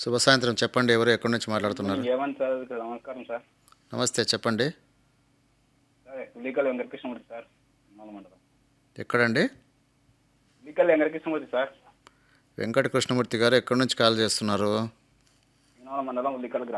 శుభ సాయంత్రం. చెప్పండి, ఎవరు ఎక్కడి నుంచి మాట్లాడుతున్నారు? ఏమని సార్? నమస్కారం సార్. నమస్తే, చెప్పండి. సార్ ఉల్లికల్ వెంకటకృష్ణమూర్తి సార్, ఇనాల మండలం. ఎక్కడండి? ఉల్లికల్ వెంకటకృష్ణమూర్తి సార్, వెంకట కృష్ణమూర్తి గారు ఎక్కడి నుంచి కాల్ చేస్తున్నారు? ఇనాల మండలం, ఉల్లికల్ గ్రామం.